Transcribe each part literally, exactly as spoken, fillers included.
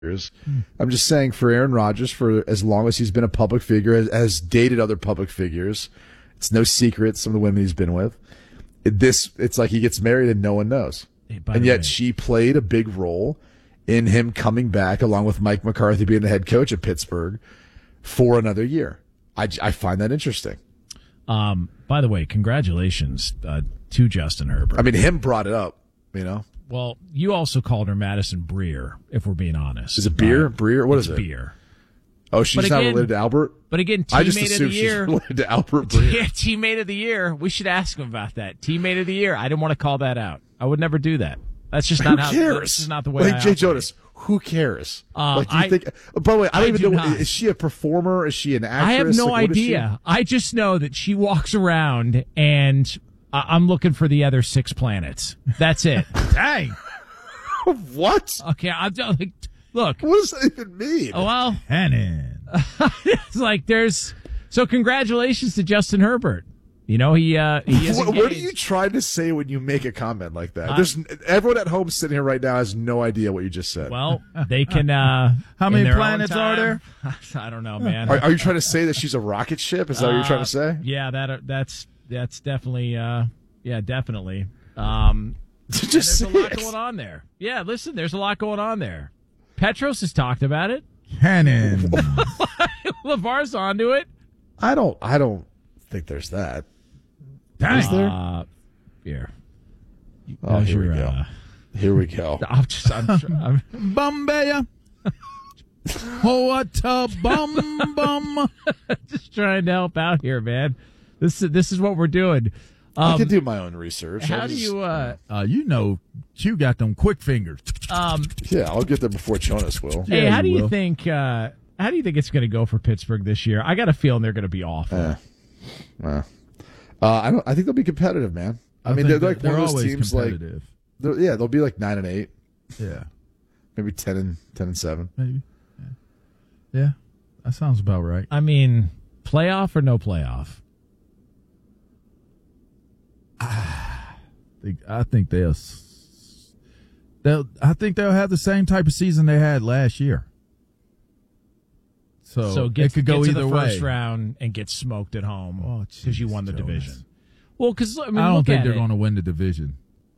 I'm just saying for Aaron Rodgers, for as long as he's been a public figure, has, has dated other public figures, it's no secret some of the women he's been with. It, this it's like he gets married and no one knows. Hey, and yet way. she played a big role in him coming back, along with Mike McCarthy being the head coach at Pittsburgh, for another year. I, I find that interesting. Um, by the way, congratulations uh, to Justin Herbert. I mean, him brought it up, you know. Well, you also called her Madison Breer, if we're being honest. Is it beer? Uh, Breer? What is it? Beer. Oh, she's again, not related to Albert? But again, teammate I just of the assumed year. She's related to Albert Breer. Yeah, teammate of the year. We should ask him about that. Teammate of the year. I didn't want to call that out. I would never do that. That's just not who how. Cares? This is not the way. Like I Jay operate. Jonas, who cares? Um, like, do you I, think? By the way, I don't I even do know. not. Is she a performer? Is she an actress? I have no like, idea. I just know that she walks around and uh, I'm looking for the other six planets. That's it. Dang. What? Okay, I'm like, look. What does that even mean? Oh well, Hannon. It's like there's. So congratulations to Justin Herbert. You know he. Uh, he is what, what are you trying to say when you make a comment like that? Uh, There's everyone at home sitting here right now has no idea what you just said. Well, they can. Uh, How many planets are there? I don't know, man. Are, are you trying to say that she's a rocket ship? Is that what you're trying to say? Uh, yeah, that that's that's definitely. Uh, yeah, definitely. Um, Just there's say a lot it. going on there. Yeah, listen, there's a lot going on there. Petros has talked about it. Hannon. LeVar's onto it. I don't. I don't think there's that. Dang. Is there? Uh, here. Oh, How's here your, we go. uh, Here we go. I'm just. I'm, I'm, Bombay. Oh, what a bum bum. just trying to help out here, man. This is this is what we're doing. Um, I can do my own research. How I'll do just- you? Uh, Uh, you know, Q got them quick fingers. um, Yeah, I'll get there before Jonas will. hey, Yeah, how do you you will. think? Uh, how do you think it's going to go for Pittsburgh this year? I got a feeling they're going to be awful. Eh. Uh, uh, I don't. I think they'll be competitive, man. I, I mean, think they're like they're one of those always teams. Like, competitive. they're- yeah, they'll be like nine and eight, Yeah, maybe ten and ten and seven. maybe. Yeah. yeah, that sounds about right. I mean, playoff or no playoff? They- I think they'll, s- they'll. I think they'll have the same type of season they had last year. So, So get, it could go get to either the way. first round and get smoked at home Oh, because you jeez, won the Jonas. division. Well, because I mean, I don't look think at they're it. going to win the division.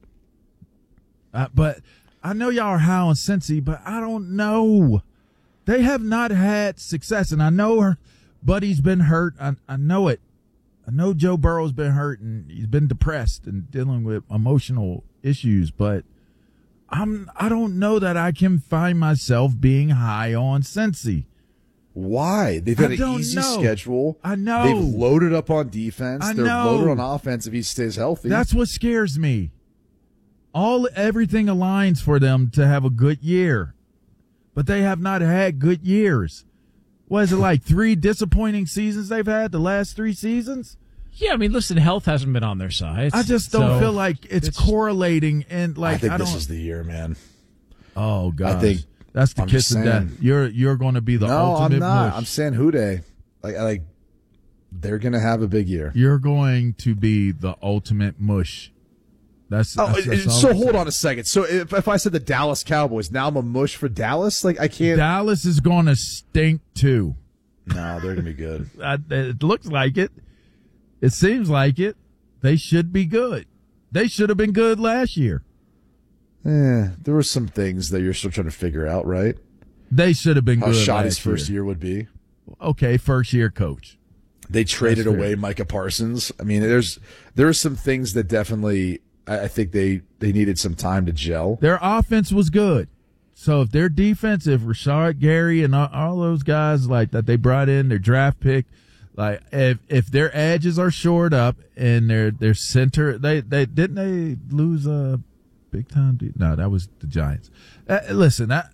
Uh, but I know y'all are high on Cincy, but I don't know. They have not had success, and I know her buddy's been hurt. I, I know it. I know Joe Burrow's been hurt, and he's been depressed and dealing with emotional issues, but I'm I don't know that I can find myself being high on Cincy. Why? They've I had an don't easy know. schedule. I know. They've loaded up on defense. I They're know. loaded on offense if he stays healthy. That's what scares me. All everything aligns for them to have a good year, but they have not had good years. What is it like? Three disappointing seasons they've had the last three seasons? Yeah, I mean, listen, health hasn't been on their side. I just don't so feel like it's, it's- correlating and like I think I don't. this is the year, man. oh God, I think that's the I'm kiss just of death. saying. You're you're going to be the no, ultimate I'm not. mush. I'm saying who day. Like, like they're gonna have a big year. You're going to be the ultimate mush. That's, Oh, that's, that's all so I'm hold saying. on a second. So if, if I said the Dallas Cowboys, now I'm a mush for Dallas. Like I can't. Dallas is going to stink too. No, they're gonna be good. I, it looks like it. It seems like it. They should be good. They should have been good last year. Eh, there were some things that you're still trying to figure out, right? They should have been How good. shot last his first year. year would be. Okay, first year coach. They traded That's fair. away Micah Parsons. I mean, there's there are some things that definitely I, I think they they needed some time to gel. Their offense was good. So if their defense, if Rashard Gary and all, all those guys like that they brought in, their draft pick, like if if their edges are shored up and their their center, they they didn't they lose a big time? De- no, that was the Giants. Uh, listen, I,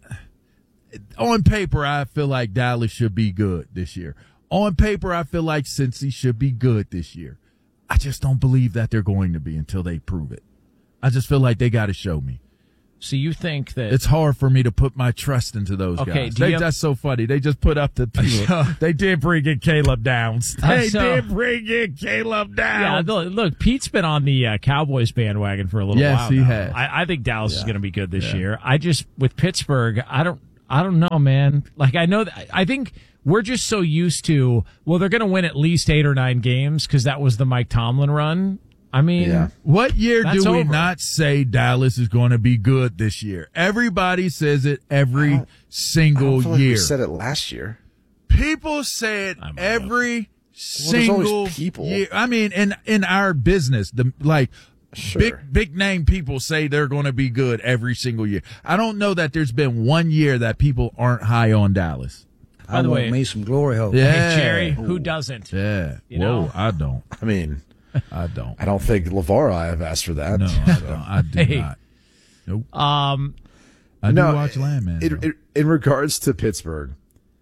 on paper, I feel like Dallas should be good this year. On paper, I feel like Cincy should be good this year. I just don't believe that they're going to be until they prove it. I just feel like they got to show me. So you think that It's hard for me to put my trust into those Okay, guys. do They, you have- that's so funny. They just put up the people. They did bring in Caleb Downs. Uh, They so- did bring in Caleb Yeah, Downs. look, look, Pete's been on the uh, Cowboys bandwagon for a little Yes, while. he now. has. I, I think Dallas is Yeah. going to be good this Yeah. year. I just with Pittsburgh, I don't. I don't know, man. Like, I know that, I think we're just so used to, well, they're going to win at least eight or nine games because that was the Mike Tomlin run. I mean, Yeah. What year That's do we over. not say Dallas is going to be good this year? Everybody says it every I single feel like year. we said it last year. People say it I might every there's always single people. year. I mean, in in our business, the like Sure. big big name people say they're going to be good every single year. I don't know that there's been one year that people aren't high on Dallas. By I the want way- me some glory hole. Yeah. hey, Jerry, who doesn't? Yeah. You Whoa, know? I don't. I mean, I don't. I don't think LeVar or I have asked for that. No, I don't. I do Hey. not. Nope. Um, I do No, watch Landman. in, though. in, in regards to Pittsburgh,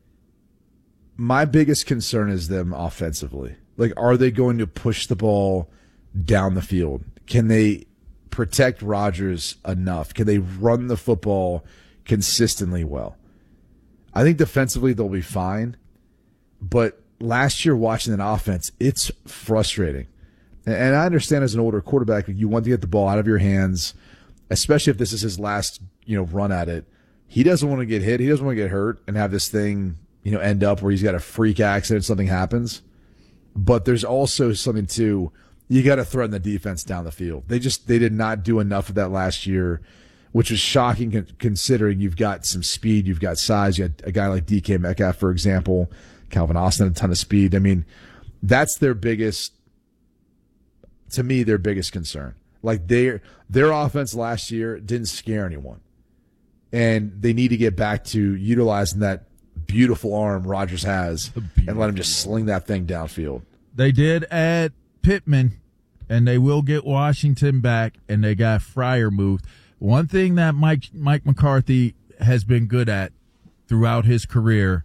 my biggest concern is them offensively. Like, are they going to push the ball down the field? Can they protect Rodgers enough? Can they run the football consistently well? I think defensively they'll be fine, but last year watching that offense, it's frustrating. And- And I understand as an older quarterback, you want to get the ball out of your hands, especially if this is his last, you know, run at it. He doesn't want to get hit. He doesn't want to get hurt and have this thing, you know, end up where he's got a freak accident, something happens. But there's also something too, you got to threaten the defense down the field. They just, they did not do enough of that last year, which is shocking con- considering you've got some speed, you've got size. You had a guy like D K Metcalf, for example, Calvin Austin, had a ton of speed. I mean, that's their biggest, to me, their biggest concern. Like their, their offense last year didn't scare anyone. And they need to get back to utilizing that beautiful arm Rodgers has and let him just sling that thing downfield. They did add Pittman, and they will get Washington back, and they got Fryer moved. One thing that Mike Mike McCarthy has been good at throughout his career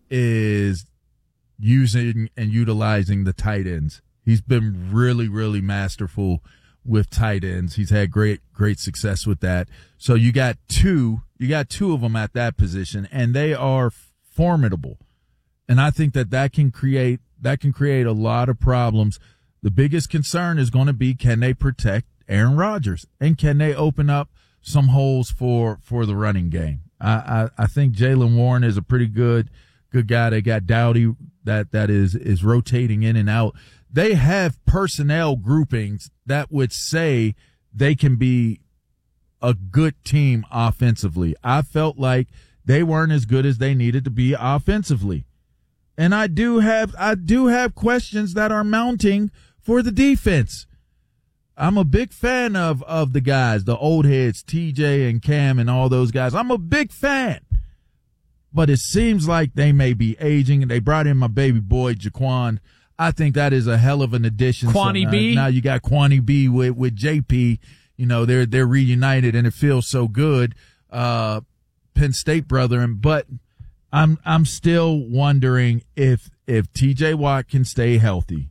is using and utilizing the tight ends. He's been really, really masterful with tight ends. He's had great, great success with that. So you got two, you got two of them at that position, and they are formidable. And I think that that can create, that can create a lot of problems. The biggest concern is going to be, can they protect Aaron Rodgers, and can they open up some holes for, for the running game? I, I, I think Jaylen Warren is a pretty good, good guy. They got Dowdy that, that is, is rotating in and out. They have personnel groupings that would say they can be a good team offensively. I felt like they weren't as good as they needed to be offensively. And I do have, I do have questions that are mounting for the defense. I'm a big fan of, of the guys, the old heads, T J and Cam and all those guys. I'm a big fan. But it seems like they may be aging, and they brought in my baby boy, Jaquan. I think that is a hell of an addition. Kwani so now, B? Now you got Kwani B with, with J P. You know, they're, they're reunited, and it feels so good. Uh, Penn State brethren, but I'm, I'm still wondering if, if T J Watt can stay healthy.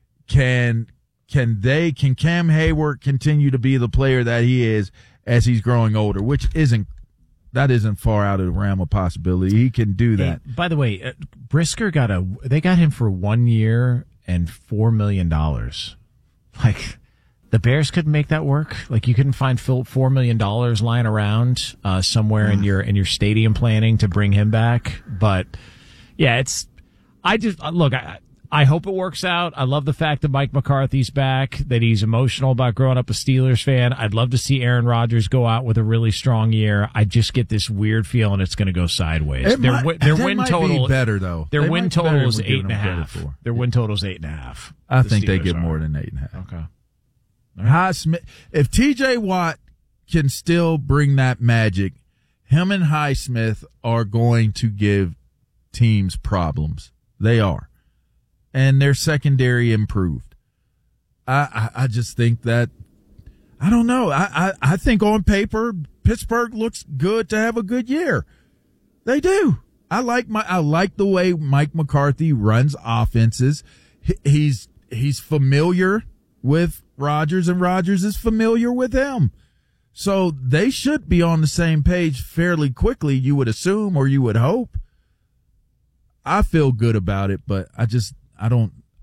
Can, can they, can Cam Hayward continue to be the player that he is as he's growing older, which isn't, that isn't far out of the realm of possibility. He can do that. Hey, by the way, uh, Brisker got a, they got him for one year and four million dollars. Like, the Bears couldn't make that work. Like, you couldn't find four million dollars lying around uh, somewhere in your in your stadium planning to bring him back. But yeah, it's. I just look. I, I hope it works out. I love the fact that Mike McCarthy's back. That he's emotional about growing up a Steelers fan. I'd love to see Aaron Rodgers go out with a really strong year. I just get this weird feeling it's going to go sideways. It Their, might- wi- their that win might total be better though. Their They win might be better total is than we're eight and a giving them credit half. for. Their win total is eight and a half. I The think they Steelers get are. more than eight and a half. Okay. Highsmith, if T J Watt can still bring that magic, him and Highsmith are going to give teams problems. They are. And their secondary improved. I, I, I just think that, I don't know. I, I, I think on paper, Pittsburgh looks good to have a good year. They do. I like my, I like the way Mike McCarthy runs offenses. He, he's, he's familiar with Rodgers, and Rodgers is familiar with him. So they should be on the same page fairly quickly, you would assume, or you would hope. I feel good about it, but I just, I don't,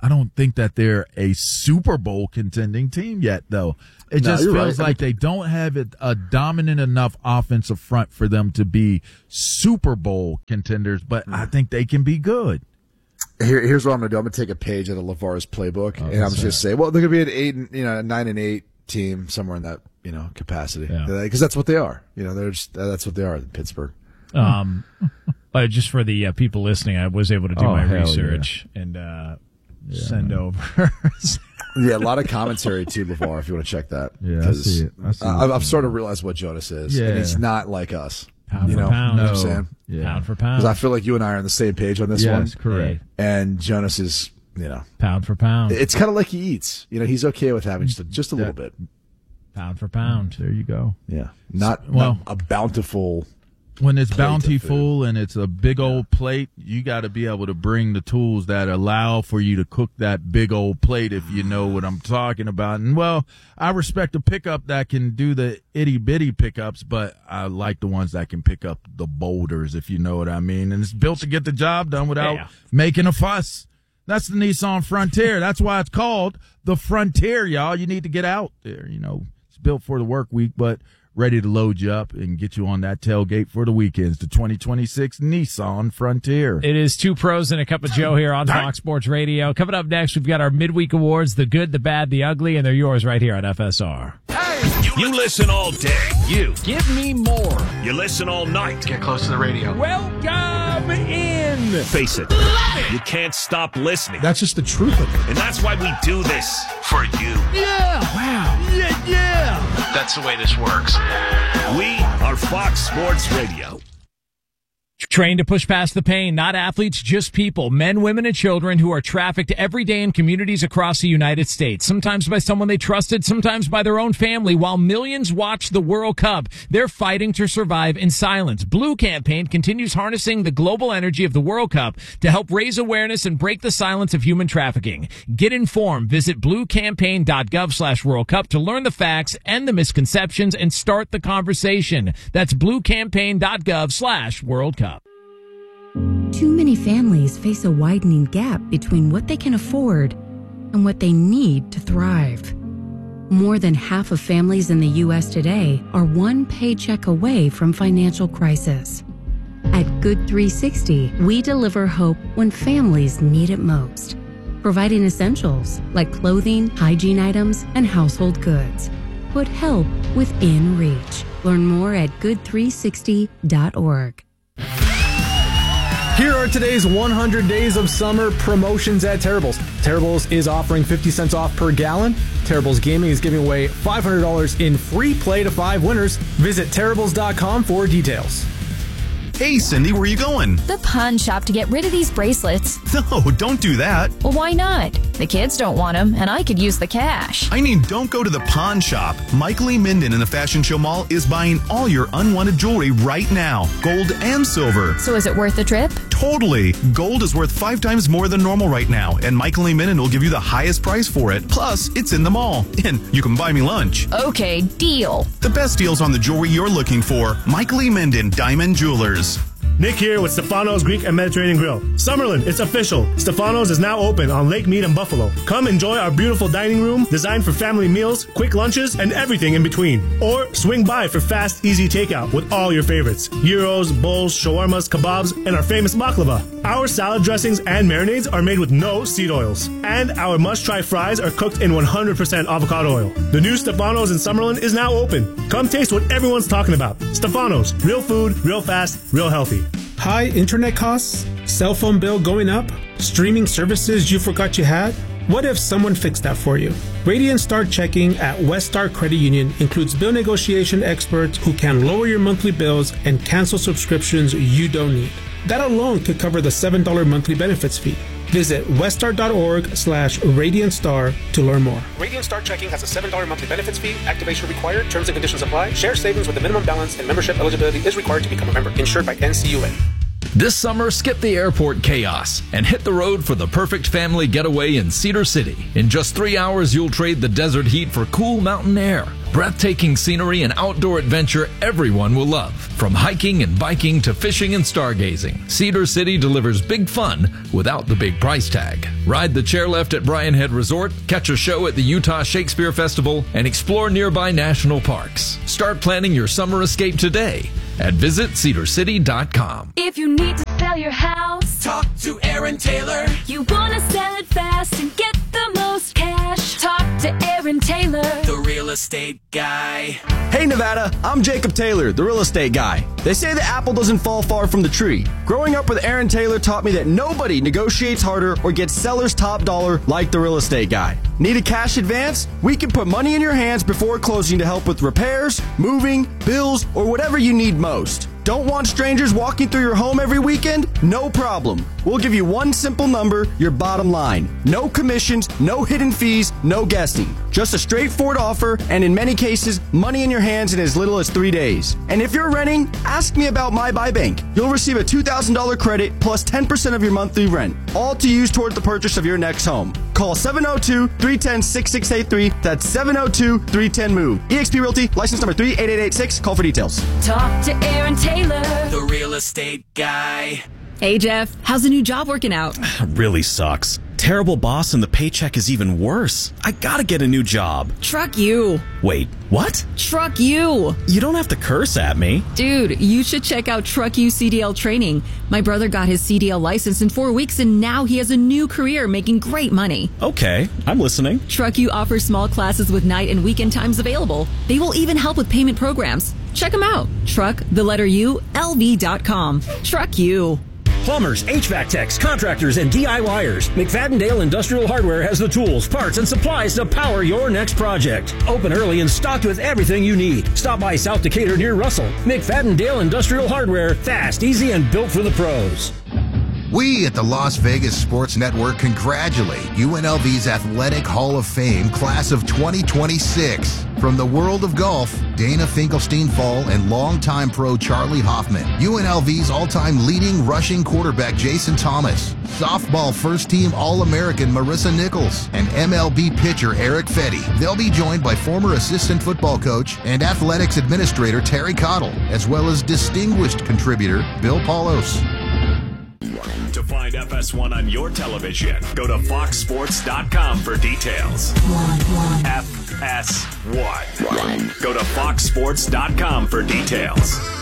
I don't think that they're a Super Bowl contending team yet, though. It No, just you're feels right. like they don't have it, a dominant enough offensive front for them to be Super Bowl contenders, but I think they can be good. Here, here's what I'm going to do. I'm going to take a page out of LeVar's playbook, and I'm just going to say, well, they're going to be an eight, and, you know, a nine and eight team somewhere in that, you know, capacity, because Yeah. that's what they are. You know, they're just that's what they are in Pittsburgh. Um, but just for the uh, people listening, I was able to do Oh, my hell research and uh, send over. Yeah, a lot of commentary too, LeVar, if you want to check that. Yeah, I 'Cause, see it. I see uh, it. I've started to realize what Jonas is, Yeah. and he's not like us. Pound you for know, pound. You know what I'm No. saying? Yeah. Pound for Because pound. I feel like you and I are on the same page on this one. Yes, correct. And Jonas is, you know, Pound for pound. it's kind of like he eats. You know, he's okay with having just a, just a little bit. Pound for pound. There you go. Yeah, not, Well- not a bountiful. When it's Plate of bountiful and it's a big old plate, you got to be able to bring the tools that allow for you to cook that big old plate, if you know what I'm talking about. And, well, I respect a pickup that can do the itty-bitty pickups, but I like the ones that can pick up the boulders, if you know what I mean. And it's built to get the job done without Yeah. making a fuss. That's the Nissan Frontier. That's why it's called the Frontier, y'all. You need to get out there. You know, it's built for the work week, but ready to load you up and get you on that tailgate for the weekends. The twenty twenty-six Nissan Frontier. It is two pros and a cup of Joe here on Fox Sports Radio. Coming up next, we've got our midweek awards, the good, the bad, the ugly, and they're yours right here on F S R. You listen all day. You. Give me more. You listen all night. Get close to the radio. Welcome in. Face it. You can't stop listening. That's just the truth of it. And that's why we do this. For you. Yeah. Wow. Yeah, yeah. That's the way this works. We are Fox Sports Radio. Trained to push past the pain, not athletes, just people, men, women, and children who are trafficked every day in communities across the United States, sometimes by someone they trusted, sometimes by their own family. While millions watch the World Cup, they're fighting to survive in silence. Blue Campaign continues harnessing the global energy of the World Cup to help raise awareness and break the silence of human trafficking. Get informed. Visit bluecampaign.gov slash World Cup to learn the facts and the misconceptions and start the conversation. That's bluecampaign.gov slash World Cup. Too many families face a widening gap between what they can afford and what they need to thrive. More than half of families in the U S today are one paycheck away from financial crisis. At Good three sixty, we deliver hope when families need it most, providing essentials like clothing, hygiene items, and household goods. Put help within reach. Learn more at good three sixty dot org. Here are today's one hundred days of summer promotions at Terrible's. Terrible's is offering fifty cents off per gallon. Terrible's Gaming is giving away five hundred dollars in free play to five winners. Visit terribles dot com for details. Hey, Cindy, where are you going? The pawn shop to get rid of these bracelets. No, don't do that. Well, why not? The kids don't want them, and I could use the cash. I mean, don't go to the pawn shop. Mike Lee Minden in the Fashion Show Mall is buying all your unwanted jewelry right now, gold and silver. So is it worth the trip? Totally. Gold is worth five times more than normal right now, and Mike Lee Minden will give you the highest price for it. Plus, it's in the mall, and you can buy me lunch. Okay, deal. The best deals on the jewelry you're looking for. Mike Lee Minden, Diamond Jewelers. Nick here with Stefano's Greek and Mediterranean Grill. Summerlin, it's official. Stefano's is now open on Lake Mead and Buffalo. Come enjoy our beautiful dining room designed for family meals, quick lunches, and everything in between. Or swing by for fast, easy takeout with all your favorites. Gyros, bowls, shawarmas, kebabs, and our famous baklava. Our salad dressings and marinades are made with no seed oils. And our must-try fries are cooked in one hundred percent avocado oil. The new Stefano's in Summerlin is now open. Come taste what everyone's talking about. Stefano's, real food, real fast, real healthy. High internet costs? Cell phone bill going up? Streaming services you forgot you had? What if someone fixed that for you? Radiant Star Checking at West Star Credit Union includes bill negotiation experts who can lower your monthly bills and cancel subscriptions you don't need. That alone could cover the seven dollars monthly benefits fee. Visit weststar.org slash Radiant Star to learn more. Radiant Star Checking has a seven dollars monthly benefits fee. Activation required. Terms and conditions apply. Share savings with a minimum balance and membership eligibility is required to become a member. Insured by N C U A. This summer, skip the airport chaos and hit the road for the perfect family getaway in Cedar City. In just three hours, you'll trade the desert heat for cool mountain air. Breathtaking scenery and outdoor adventure everyone will love. From hiking and biking to fishing and stargazing, Cedar City delivers big fun without the big price tag. Ride the chairlift at Bryan Head Resort, catch a show at the Utah Shakespeare Festival, and explore nearby national parks. Start planning your summer escape today at visit cedar city dot com. If you need to sell your house, talk to Aaron Taylor. You want to sell it fast and get the most cash, talk to Aaron Taylor, the real estate guy. Hey Nevada, I'm Jacob Taylor, the real estate guy. They say the apple doesn't fall far from the tree. Growing up with Aaron Taylor taught me that nobody negotiates harder or gets seller's top dollar like the real estate guy. Need a cash advance? We can put money in your hands before closing to help with repairs, moving, bills, or whatever you need most. Don't want strangers walking through your home every weekend? No problem. We'll give you one simple number, your bottom line. No commissions, no hidden fees, no guessing. Just a straightforward offer, and in many cases, money in your hands in as little as three days. And if you're renting, ask me about My Buy Bank. You'll receive a two thousand dollars credit plus ten percent of your monthly rent, all to use toward the purchase of your next home. Call seven oh two, three one oh, six six eight three. That's seven oh two, three one oh, MOVE. eXp Realty, license number three eight eight eight six. Call for details. talk to Aaron Taylor, the real estate guy. Hey Jeff, how's the new job working out? Really sucks. Terrible boss and the paycheck is even worse. I gotta get a new job. Truck you. Wait, what? Truck you. You don't have to curse at me. Dude, you should check out Truck You C D L training. My brother got his C D L license in four weeks and now he has a new career making great money. Okay, I'm listening. Truck You offers small classes with night and weekend times available. They will even help with payment programs. Check them out. Truck, the letter U, L V dot com. Truck You. Plumbers, H V A C techs, contractors, and D I Y ers. McFadden-Dale Industrial Hardware has the tools, parts, and supplies to power your next project. Open early and stocked with everything you need. Stop by South Decatur near Russell. McFadden-Dale Industrial Hardware. Fast, easy, and built for the pros. We at the Las Vegas Sports Network congratulate U N L V's Athletic Hall of Fame class of twenty twenty-six. From the world of golf, Dana Finkelstein-Fall and longtime pro Charlie Hoffman, U N L V's all-time leading rushing quarterback Jason Thomas, softball first-team All-American Marissa Nichols, and M L B pitcher Eric Fetty. They'll be joined by former assistant football coach and athletics administrator Terry Cottle, as well as distinguished contributor Bill Paulos. To find F S one on your television, go to fox sports dot com for details. F S one. Go to fox sports dot com for details.